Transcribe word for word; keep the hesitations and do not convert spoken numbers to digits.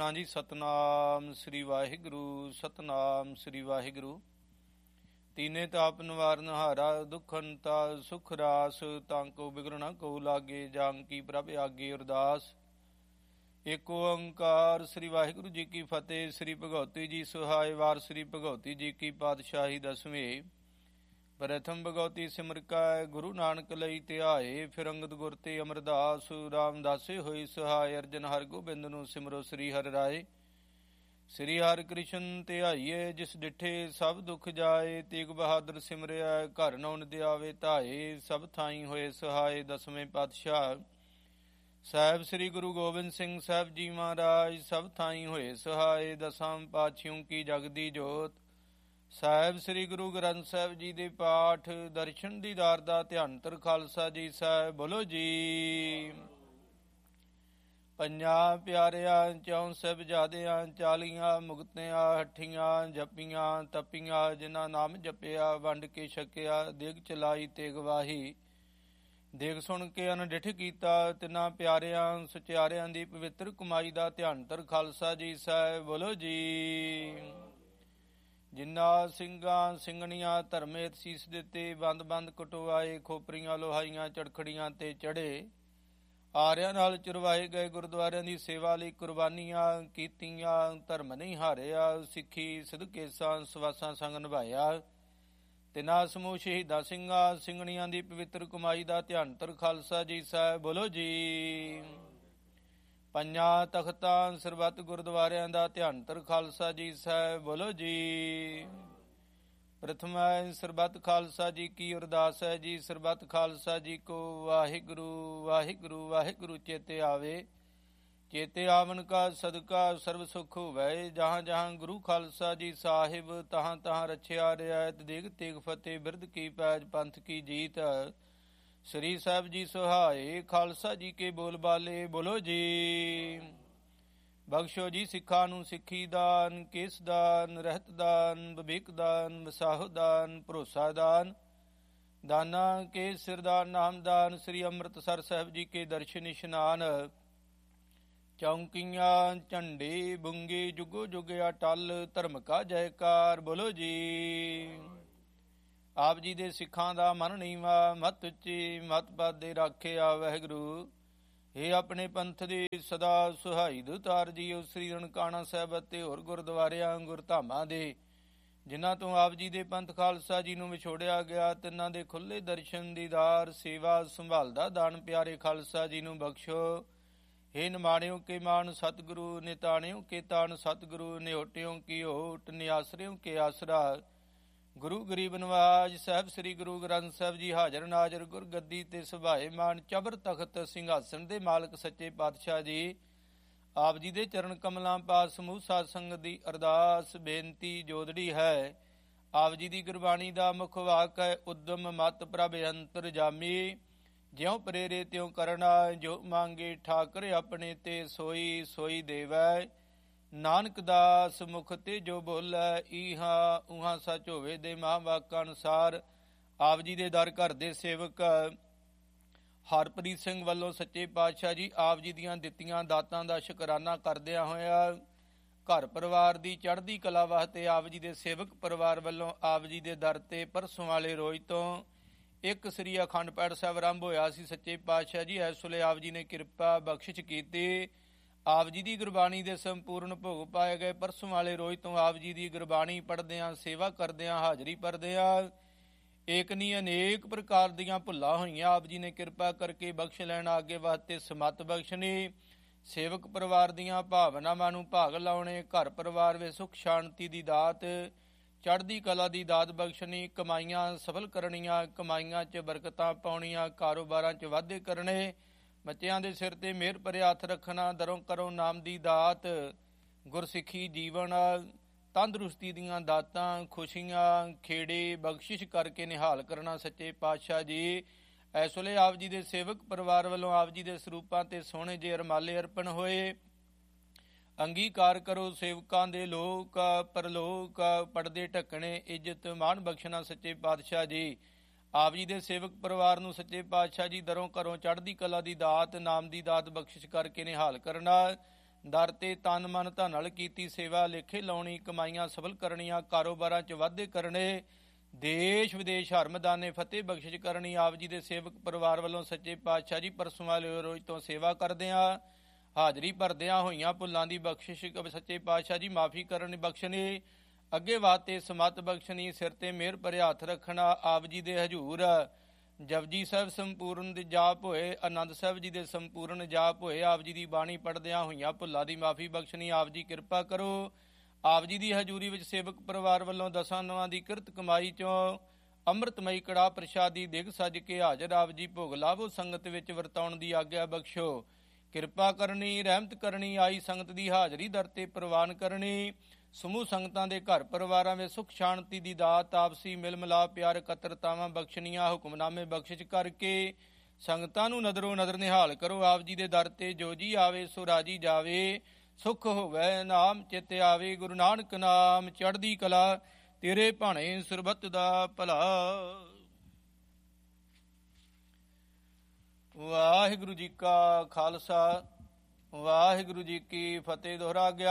ਹਾਂ ਜੀ। ਸਤਨਾਮ ਸ੍ਰੀ ਵਾਹਿਗੁਰੂ, ਸਤਨਾਮ ਸ੍ਰੀ ਵਾਹਿਗੁਰੂ। ਤੀਨੇ ਤਾਪ ਨਿਵਾਰਨ ਹਾਰਾ, ਦੁਖੰਤਾ ਸੁਖ ਰਾਸ। ਤਾਂ ਕੋ ਬਿਗੜਨਾ ਕੋ ਲਾਗੇ, ਜਾਂ ਕੀ ਪ੍ਰਭ ਆਗੇ ਅਰਦਾਸ। ਏਕ ਓੰਕਾਰ ਸ੍ਰੀ ਵਾਹਿਗੁਰੂ ਜੀ ਕੀ ਫਤਿਹ। ਸ੍ਰੀ ਭਗਉਤੀ ਜੀ ਸੁਹਾਏ, ਵਾਰ ਸ੍ਰੀ ਭਗਉਤੀ ਜੀ ਕੀ ਪਾਤਸ਼ਾਹੀ ਦਸਵੇਂ। ਪ੍ਰਥਮ ਭਗਉਤੀ ਸਿਮਰ ਕੈ, ਗੁਰੂ ਨਾਨਕ ਲਈ ਧਿਆਏ। ਫਿਰ ਅੰਗਦ ਗੁਰ ਤੇ ਅਮਰਦਾਸ, ਰਾਮਦਾਸੇ ਹੋਏ ਸਹਾਇ। ਅਰਜਨ ਹਰ ਗੋਬਿੰਦ ਨੂੰ ਸਿਮਰੋ ਸ੍ਰੀ ਹਰਿ ਰਾਏ। ਸ੍ਰੀ ਹਰਿ ਕ੍ਰਿਸ਼ਨ ਧਿਆਈਏ, ਜਿਸ ਡਿਠੇ ਸਭ ਦੁਖ ਜਾਏ। ਤੇਗ ਬਹਾਦਰ ਸਿਮਰਿਆ, ਘਰ ਨੌ ਨਿਧ ਆਵੇ ਧਾਏ। ਸਭ ਥਾਈ ਹੋਏ ਸਹਾਏ, ਦਸਵੇਂ ਪਾਤਸ਼ਾਹ ਸਾਹਿਬ ਸ੍ਰੀ ਗੁਰੂ ਗੋਬਿੰਦ ਸਿੰਘ ਸਾਹਿਬ ਜੀ ਮਹਾਰਾਜ। ਸਭ ਥਾਈ ਹੋਏ ਸਹਾਏ, ਦਸਾਂ ਪਾਤਸ਼ਾਹੀਓਂ ਕੀ ਜਗਦੀ ਜੋਤ। ਸਾਹਿਬ ਸ੍ਰੀ ਗੁਰੂ ਗ੍ਰੰਥ ਸਾਹਿਬ ਜੀ ਦੇ ਪਾਠ, ਦਰਸ਼ਨ ਦੀਦਾਰ ਦਾ ਧਿਆਨ ਧਰ। ਖਾਲਸਾ ਜੀ ਸਾਹਿਬ ਬੋਲੋ ਜੀ। ਪੰਜਾਂ ਪਿਆਰਿਆਂ ਚੌਂ ਸਾਹਿਬਜ਼ਾਦਿਆਂ, ਚਾਲੀਆਂ ਮੁਕਤਿਆਂ ਹੱਠੀਆਂ। ਜਪੀਆਂ ਤਪੀਆਂ ਜਿਨ੍ਹਾਂ ਨਾਮ ਜਪਿਆ, ਵੰਡ ਕੇ ਛਕਿਆ। ਦੇਗ ਚਲਾਈ ਤੇ ਗਵਾਹੀ, ਦੇਖ ਸੁਣ ਕੇ ਅਨਡਿਠ ਕੀਤਾ। ਤਿੰਨਾਂ ਪਿਆਰਿਆਂ ਸੁਚਿਆਰਿਆਂ ਦੀ ਪਵਿੱਤਰ ਕਮਾਈ ਦਾ ਧਿਆਨ ਧਰ। ਖਾਲਸਾ ਜੀ ਸਾਹਿਬ ਬੋਲੋ ਜੀ। ਜਿਨ੍ਹਾਂ ਸਿੰਘਾਂ ਸਿੰਘਣੀਆਂ ਧਰਮੇਤ ਸੀਸ ਦਿੱਤੇ, ਬੰਦ ਬੰਦ ਕਟਵਾਏ। ਖੋਪਰੀਆਂ ਲੋਹਾਈਆਂ ਚੜਖੜੀਆਂ ਤੇ ਚੜੇ, ਆਰਿਆਂ ਨਾਲ ਚੁਰਵਾਏ ਗਏ। ਗੁਰਦੁਆਰਿਆਂ ਦੀ ਸੇਵਾ ਲਈ ਕੁਰਬਾਨੀਆਂ ਕੀਤੀਆਂ, ਧਰਮ ਨਹੀਂ ਹਾਰਿਆ। ਸਿੱਖੀ ਸਿਦਕੇਸਾਂ ਸਵਾਸਾਂ ਸੰਗ ਨਿਭਾਇਆ। ਤਿੰਨਾਂ ਸਮੂਹ ਸ਼ਹੀਦਾਂ ਸਿੰਘਾਂ ਸਿੰਘਣੀਆਂ ਦੀ ਪਵਿੱਤਰ ਕਮਾਈ ਦਾ ਧਿਆਨ ਧਰ। ਖਾਲਸਾ ਜੀ ਸਾਹਿਬ ਬੋਲੋ ਜੀ। ਪੰਜਾਂ ਤਖਤਾਂ ਸਰਬੱਤ ਗੁਰਦੁਆਰਿਆਂ ਦਾ ਧਿਆਨ ਧਰ। ਖਾਲਸਾ ਜੀ ਸਾਹਿਬ ਬੋਲੋ ਜੀ। ਪ੍ਰਥਮ ਹੈ ਸਰਬੱਤ ਖਾਲਸਾ ਜੀ ਕੀ ਅਰਦਾਸ ਹੈ ਜੀ। ਸਰਬੱਤ ਖਾਲਸਾ ਜੀ ਕੋ ਵਾਹਿਗੁਰੂ ਵਾਹਿਗੁਰੂ ਵਾਹਿਗੁਰੂ ਚੇਤੇ ਆਵੇ। ਚੇਤੇ ਆਵਨ ਕਾ ਸਦਕਾ ਸਰਬ ਸੁਖ ਹੋਵੇ। ਜਹਾਂ ਜਹਾਂ ਗੁਰੂ ਖਾਲਸਾ ਜੀ ਸਾਹਿਬ, ਤਹਾਂ ਤਹਾਂ ਰਛਿਆ ਰਿਆਇਤ। ਦੇਗ ਤੇਗ ਫਤਿਹ ਬਿਰਦ ਕੀ ਪੈਜ, ਪੰਥ ਕੀ ਜੀਤ। ਸ੍ਰੀ ਸਾਹਿਬ ਜੀ ਸੁਹਾਏ, ਖਾਲਸਾ ਜੀ ਕੇ ਬੋਲ ਬਾਲੇ ਬੋਲੋ ਜੀ। ਬਖਸ਼ੋ ਜੀ ਸਿੱਖਾਂ ਨੂੰ ਸਿੱਖੀ ਦਾਨ, ਕੇਸ ਦਾਨ, ਰਹਿਤ ਦਾਨ, ਵਿਵੇਕ ਦਾਨ, ਵਿਸਾਹੋ ਦਾਨ, ਭਰੋਸਾ ਦਾਨ। ਦਾਨਾ ਕੇ ਸਿਰਦਾਨ ਨਾਮਦਾਨ। ਸ੍ਰੀ ਅੰਮ੍ਰਿਤਸਰ ਸਾਹਿਬ ਜੀ ਕੇ ਦਰਸ਼ਨ ਇਸ਼ਨਾਨ। ਚੌਂਕੀਆਂ ਝੰਡੇ ਬੁੰਗੇ, ਜੁਗੋ ਜੁਗ ਅਟਲ। ਧਰਮ ਕਾ ਜੈਕਾਰ ਬੋਲੋ ਜੀ। ਆਪ ਜੀ ਦੇ ਸਿੱਖਾਂ ਦਾ ਮਨ ਨੀਵਾ, ਮਤ ਉੱਚੀ ਮਤ ਪਾਦੇ ਰਾਖਿਆ ਵਾਹਿਗੁਰੂ। ਇਹ ਆਪਣੇ ਪੰਥ ਦੇ ਸਦਾ ਸੁਹਾਈ ਦੁਤਾਰ ਜੀਓ। ਸ੍ਰੀ ਨਨਕਾਣਾ ਸਾਹਿਬ ਅਤੇ ਹੋਰ ਗੁਰਦੁਆਰਿਆਂ ਗੁਰਧਾਮਾਂ ਦੇ, ਜਿਨ੍ਹਾਂ ਤੋਂ ਆਪ ਜੀ ਦੇ ਪੰਥ ਖਾਲਸਾ ਜੀ ਨੂੰ ਵਿਛੋੜਿਆ ਗਿਆ, ਤਿੰਨਾਂ ਦੇ ਖੁੱਲ੍ਹੇ ਦਰਸ਼ਨ ਦੀਦਾਰ ਸੇਵਾ ਸੰਭਾਲਦਾ ਦਾਨ ਪਿਆਰੇ ਖਾਲਸਾ ਜੀ ਨੂੰ ਬਖਸ਼ੋ। ਹੇ ਨਿਮਾਣਿਓ ਕੇ ਮਾਣ ਸਤਿਗੁਰੂ, ਨਿਤਾਣਿਓ ਕੇ ਤਾਣ ਸਤਿਗੁਰੂ। ਨਿਓਟਿਓ ਕੀ ਓਟ, ਨਿਆਸਰਿਓ ਕੇ ਆਸਰਾ। ਗੁਰੂ ਗਰੀਬ ਨਵਾਜ ਸਾਹਿਬ ਸ੍ਰੀ ਗੁਰੂ ਗ੍ਰੰਥ ਸਾਹਿਬ ਜੀ ਹਾਜ਼ਰ ਨਾਜ਼ਰ ਗੁਰਗੱਦੀ ਤੇ ਸੁਭਾਏ ਮਾਨ। ਚਬਰ ਤਖਤ ਸਿੰਘਾਸਣ ਦੇ ਮਾਲਕ ਸੱਚੇ ਪਾਤਸ਼ਾਹ ਜੀ, ਆਪ ਜੀ ਦੇ ਚਰਨ ਕਮਲਾਂ ਪਾਸ ਸਮੂਹ ਸਾਧ ਸੰਗਤ ਦੀ ਅਰਦਾਸ ਬੇਨਤੀ ਜੋਦੜੀ ਹੈ। ਆਪ ਜੀ ਦੀ ਗੁਰਬਾਣੀ ਦਾ ਮੁੱਖ ਵਾਕ ਹੈ, ਉਦਮ ਮਤ ਪ੍ਰਭ ਅੰਤਰ ਜਾਮੀ। ਜਿਉ ਪ੍ਰੇਰੇ ਤਿਉ ਕਰਨਾ, ਜੋ ਮੰਗੇ ਠਾਕਰ ਆਪਣੇ ਤੇ ਸੋਈ ਸੋਈ ਦੇਵੈ। ਨਾਨਕ ਦਾਸ ਮੁਖ ਤੇ ਜੋ ਬੋਲੇ, ਇਹਾਂ ਉਹਾਂ ਸੱਚ ਹੋਵੇ ਦੇ ਮਾਂ ਵਾਕਾਂ ਅਨੁਸਾਰ। ਆਪ ਜੀ ਦੇ ਦਰ ਘਰ ਦੇ ਸੇਵਕ ਹਰਪ੍ਰੀਤ ਸਿੰਘ ਵੱਲੋਂ ਸੱਚੇ ਪਾਤਸ਼ਾਹ ਜੀ ਆਪ ਜੀ ਦੀਆਂ ਦਿੱਤੀਆਂ ਦਾਤਾਂ ਦਾ ਸ਼ੁਕਰਾਨਾ ਕਰਦਿਆਂ ਹੋਇਆ, ਘਰ ਪਰਿਵਾਰ ਦੀ ਚੜ੍ਹਦੀ ਕਲਾ ਵਾਸਤੇ ਆਪ ਜੀ ਦੇ ਸੇਵਕ ਪਰਿਵਾਰ ਵੱਲੋਂ ਆਪ ਜੀ ਦੇ ਦਰ ਤੇ ਪਰਸੋਂ ਵਾਲੇ ਰੋਜ਼ ਤੋਂ ਇੱਕ ਸ੍ਰੀ ਅਖੰਡ ਪਾਠ ਸਾਹਿਬ ਆਰੰਭ ਹੋਇਆ ਸੀ। ਸੱਚੇ ਪਾਤਸ਼ਾਹ ਜੀ ਇਸ ਵੇਲੇ ਆਪ ਜੀ ਨੇ ਕਿਰਪਾ ਬਖਸ਼ਿਸ਼ ਕੀਤੀ। ਆਪ ਜੀ ਦੀ ਗੁਰਬਾਣੀ ਦੇ ਸੰਪੂਰਨ ਭੋਗ ਪਾਏ ਗਏ। ਪਰਸੋਂ ਵਾਲੇ ਰੋਜ਼ ਤੋਂ ਆਪ ਜੀ ਦੀ ਗੁਰਬਾਣੀ ਪੜ੍ਹਦਿਆਂ, ਸੇਵਾ ਕਰਦਿਆਂ, ਹਾਜ਼ਰੀ ਭਰਦਿਆਂ ਏਕ ਨਹੀਂ ਅਨੇਕ ਪ੍ਰਕਾਰ ਦੀਆਂ ਭੁੱਲਾਂ ਹੋਈਆਂ। ਆਪ ਜੀ ਨੇ ਕਿਰਪਾ ਕਰਕੇ ਬਖਸ਼ ਲੈਣਾ, ਅੱਗੇ ਵਾਸਤੇ ਸਮੱਤ ਬਖਸ਼ਣੀ। ਸੇਵਕ ਪਰਿਵਾਰ ਦੀਆਂ ਭਾਵਨਾਵਾਂ ਨੂੰ ਭਾਗ ਲਾਉਣੇ, ਘਰ ਪਰਿਵਾਰ ਵਿੱਚ ਸੁਖ ਸ਼ਾਂਤੀ ਦੀ ਦਾਤ, ਚੜ੍ਹਦੀ ਕਲਾ ਦੀ ਦਾਤ ਬਖਸ਼ਣੀ। ਕਮਾਈਆਂ ਸਫਲ ਕਰਨੀਆਂ, ਕਮਾਈਆਂ 'ਚ ਬਰਕਤਾਂ ਪਾਉਣੀਆਂ, ਕਾਰੋਬਾਰਾਂ 'ਚ ਵਾਧੇ ਕਰਨੇ, ਬੱਚਿਆਂ ਦੇ ਸਿਰ ਤੇ ਮਿਹਰ ਭਰਿਆ ਹੱਥ ਰੱਖਣਾ, ਦਰੋਂ ਕਰੋ ਨਾਮ ਦੀ ਦਾਤ, ਗੁਰਸਿੱਖੀ ਜੀਵਨ, ਤੰਦਰੁਸਤੀ ਦੀਆਂ ਦਾਤਾਂ, ਖੁਸ਼ੀਆਂ ਖੇੜੇ ਬਖਸ਼ਿਸ਼ ਕਰਕੇ ਨਿਹਾਲ ਕਰਨਾ। ਸੱਚੇ ਪਾਤਸ਼ਾਹ ਜੀ ਇਸ ਵੇਲੇ ਆਪ ਜੀ ਦੇ ਸੇਵਕ ਪਰਿਵਾਰ ਵੱਲੋਂ ਆਪ ਜੀ ਦੇ ਸਰੂਪਾਂ ਤੇ ਸੋਹਣੇ ਜਿਹੇ ਅਰਮਾਲੇ ਅਰਪਣ ਹੋਏ। ਅੰਗੀਕਾਰ ਕਰੋ ਸੇਵਕਾਂ ਦੇ ਲੋਕ ਪਰਲੋਕ, ਪੜਦੇ ਢੱਕਣੇ ਇੱਜ਼ਤ ਮਾਣ ਬਖਸ਼ਣਾ। ਸੱਚੇ ਪਾਤਸ਼ਾਹ ਜੀ ਆਪ ਜੀ ਦੇ ਸੇਵਕ ਪਰਿਵਾਰ ਨੂੰ ਸੱਚੇ ਪਾਤਸ਼ਾਹ ਜੀ ਦਰੋਂ ਘਰੋਂ ਚੜ੍ਹਦੀ ਕਲਾ ਦੀ ਦਾਤ, ਨਾਮ ਦੀ ਦਾਤ ਬਖਸ਼ਿਸ਼ ਕਰਕੇ ਨਿਹਾਲ ਕਰਨਾ। ਦਰ ਤੇ ਤਨ ਮਨ ਧਨ ਨਾਲ ਕੀਤੀ ਸੇਵਾ, ਲੇਖੇ ਲਾਉਣੀ, ਕਮਾਈਆਂ ਸਫਲ ਕਰਨੀਆਂ, ਕਾਰੋਬਾਰਾਂ 'ਚ ਵਾਧੇ ਕਰਨੇ, ਦੇਸ਼ ਵਿਦੇਸ਼ ਹਰਮਦਾਨੇ ਫਤਿਹ ਬਖਸ਼ਿਸ਼ ਕਰਨੀ। ਆਪ ਜੀ ਦੇ ਸੇਵਕ ਪਰਿਵਾਰ ਵੱਲੋਂ ਸੱਚੇ ਪਾਤਸ਼ਾਹ ਜੀ ਪਰਸੋਂ ਵਾਲੇ ਰੋਜ਼ ਤੋਂ ਸੇਵਾ ਕਰਦਿਆਂ ਹਾਜ਼ਰੀ ਭਰਦਿਆਂ ਹੋਈਆਂ ਭੁੱਲਾਂ ਦੀ ਬਖਸ਼ਿਸ਼ ਸੱਚੇ ਪਾਤਸ਼ਾਹ ਜੀ ਮਾਫੀ ਕਰਨ ਬਖਸ਼ਣੀ, ਅੱਗੇ ਵਾਸਤੇ ਸਮਤ ਬਖਸ਼ਣੀ, ਸਿਰ ਤੇ ਮਿਹਰ ਭਰੇ ਹੱਥ ਰੱਖਣਾ। ਆਪ ਜੀ ਦੇ ਹਜ਼ੂਰ ਜਪਜੀ ਸਾਹਿਬ ਸੰਪੂਰਨ ਦੇ ਜਾਪ ਹੋਏ, ਆਨੰਦ ਸਾਹਿਬ ਜੀ ਦੇ ਸੰਪੂਰਨ ਜਾਪ ਹੋਏ। ਆਪ ਜੀ ਦੀ ਬਾਣੀ ਪੜ੍ਹਦਿਆਂ ਹੋਈਆਂ ਭੁੱਲਾਂ ਦੀ ਮਾਫੀ ਬਖਸ਼ਣੀ। ਆਪ ਜੀ ਕਿਰਪਾ ਕਰੋ। ਆਪ ਜੀ ਦੀ ਹਜ਼ੂਰੀ ਵਿੱਚ ਸੇਵਕ ਪਰਿਵਾਰ ਵੱਲੋਂ ਦਸਾਂ ਨਵਾਂ ਦੀ ਕਿਰਤ ਕਮਾਈ ਚੋਂ ਅੰਮ੍ਰਿਤਮਈ ਕੜਾਹ ਪ੍ਰਸ਼ਾਦੀ ਦਿਗ ਸੱਜ ਕੇ ਹਾਜ਼ਰ। ਆਪ ਜੀ ਭੋਗ ਲਾਭੋ, ਸੰਗਤ ਵਿੱਚ ਵਰਤਾਉਣ ਦੀ ਆਗਿਆ ਬਖਸ਼ੋ। ਕਿਰਪਾ ਕਰਨੀ, ਰਹਿਮਤ ਕਰਨੀ, ਆਈ ਸੰਗਤ ਦੀ ਹਾਜ਼ਰੀ ਦਰ ਤੇ ਪ੍ਰਵਾਨ ਕਰਨੀ। ਸਮੂਹ ਸੰਗਤਾਂ ਦੇ ਘਰ ਪਰਿਵਾਰਾਂ ਵਿੱਚ ਸੁਖ ਸ਼ਾਂਤੀ ਦੀ ਦਾਤ, ਆਪਸੀ ਮਿਲ ਮਿਲਾਪ ਪਿਆਰ ਇਕੱਤਰਤਾਵਾਂ ਬਖਸ਼ਣੀਆਂ। ਹੁਕਮਨਾਮੇ ਬਖਸ਼ਿਸ਼ ਕਰਕੇ ਸੰਗਤਾਂ ਨੂੰ ਨਜ਼ਰੋਂ ਨਜ਼ਰ ਨਿਹਾਲ ਕਰੋ। ਆਪ ਜੀ ਦੇ ਦਰ ਤੇ ਜੋ ਜੀ ਆਵੇ ਸੋ ਰਾਜੀ ਜਾਵੇ, ਸੁਖ ਹੋਵੇ ਨਾਮ ਚਿਤ ਆਵੇ। ਗੁਰੂ ਨਾਨਕ ਨਾਮ ਚੜ੍ਹਦੀ ਕਲਾ, ਤੇਰੇ ਭਾਣੇ ਸਰਬੱਤ ਦਾ ਭਲਾ। ਵਾਹਿਗੁਰੂ ਜੀ ਕਾ ਖਾਲਸਾ, ਵਾਹਿਗੁਰੂ ਜੀ ਕੀ ਫਤਿਹ। ਦੁਹਰਾ ਗਿਆ